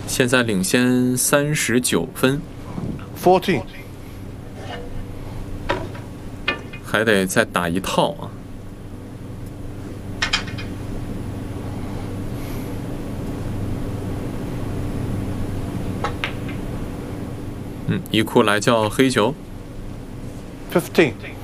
现在领先39分， 14. 还得再打一套啊。一库来叫黑球。 15.